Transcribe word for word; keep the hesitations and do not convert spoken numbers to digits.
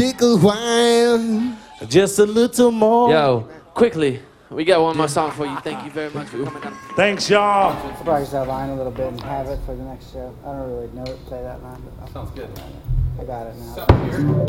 Take a while, just a little more. Yo, quickly, we got one more song for you. Thank you very much for coming down. Thanks, y'all. I'll practice that line a little bit and have it for the next show. I don't really know it, say that line, but I'll, Sounds good. I got it now.